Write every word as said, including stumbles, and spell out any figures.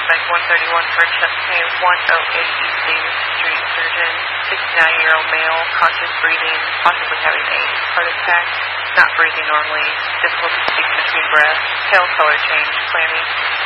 suspect one thirty-one for chest pain, one oh eight East Davis Street, surgeon, sixty-nine-year-old male, conscious breathing, possibly having a heart attack, not breathing normally, difficult to speak between breaths, pale color change, clammy,